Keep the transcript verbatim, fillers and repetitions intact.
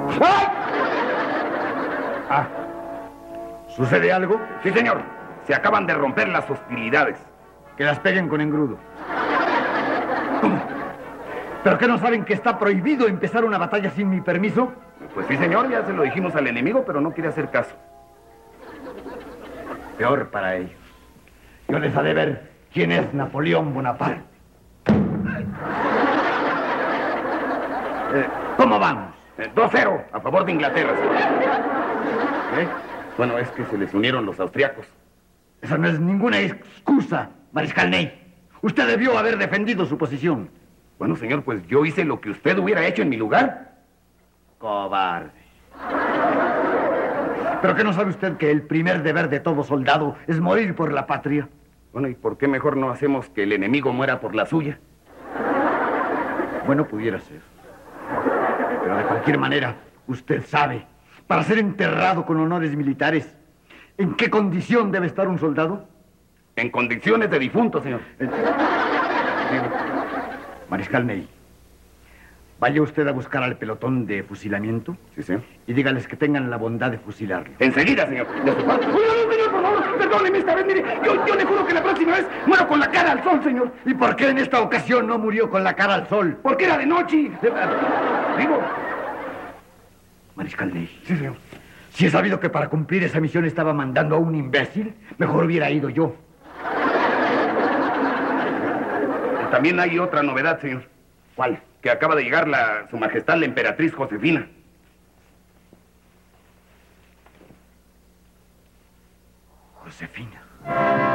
¡Ay! Ah, ¿sucede algo? Sí, señor. Se acaban de romper las hostilidades. Que las peguen con engrudo. ¿Cómo? ¿Pero qué no saben que está prohibido empezar una batalla sin mi permiso? Pues sí, señor, ya se lo dijimos al enemigo, pero no quiere hacer caso. Peor para ellos. Yo les haré ver quién es Napoleón Bonaparte. Eh, ¿Cómo vamos? Eh, dos cero a favor de Inglaterra, señor. ¿Eh? Bueno, es que se les unieron los austriacos. Esa no es ninguna excusa, Mariscal Ney. Usted debió haber defendido su posición. Bueno, señor, pues yo hice lo que usted hubiera hecho en mi lugar. Cobarde. ¿Pero qué no sabe usted que el primer deber de todo soldado es morir por la patria? Bueno, ¿y por qué mejor no hacemos que el enemigo muera por la suya? Bueno, pudiera ser. Pero de cualquier manera, usted sabe, para ser enterrado con honores militares, ¿en qué condición debe estar un soldado? En condiciones de difunto, señor. Eh, digo, Mariscal Ney, vaya usted a buscar al pelotón de fusilamiento. Sí, señor. Y dígales que tengan la bondad de fusilarlo. Enseguida, señor. De su parte. Oiga, no, señor, por favor, perdóneme esta vez, mire. Yo, yo le juro que la próxima vez muero con la cara al sol, señor. ¿Y por qué en esta ocasión no murió con la cara al sol? Porque era de noche. Digo. Mariscal Ney. Sí, señor. Si he sabido que para cumplir esa misión estaba mandando a un imbécil, mejor hubiera ido yo. También hay otra novedad, señor. ¿Cuál? Que acaba de llegar la, su majestad la emperatriz Josefina. Josefina.